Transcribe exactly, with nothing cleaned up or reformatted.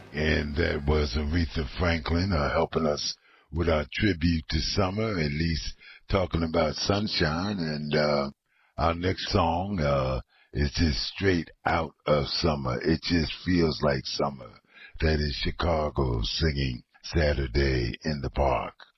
And that was Aretha Franklin uh, helping us with our tribute to summer, at least talking about sunshine. And uh, our next song uh, is just straight out of summer. It just feels like summer. That is Chicago singing Saturday in the Park.